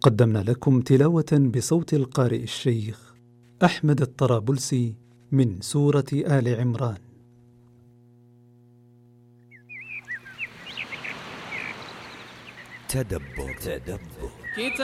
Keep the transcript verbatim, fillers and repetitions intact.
قدمنا لكم تلاوة بصوت القارئ الشيخ أحمد الطرابلسي من سورة آل عمران. تدبر تدبر